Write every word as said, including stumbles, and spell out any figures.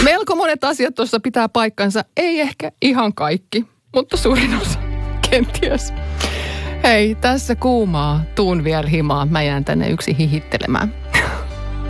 Melko monet asiat tuossa pitää paikkansa. Ei ehkä ihan kaikki, mutta suurin osa kenties. Hei, tässä kuumaa. Tuun vielä himaa. Mä jään tänne yksi hihittelemään.